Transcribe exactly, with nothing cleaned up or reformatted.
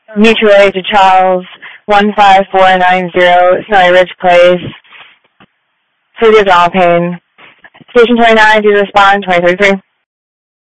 Mutual aid to Charles, one five four nine zero, Snowy Ridge Place, City of Donald Payne. Station twenty-nine, do respond, twenty thirty-three.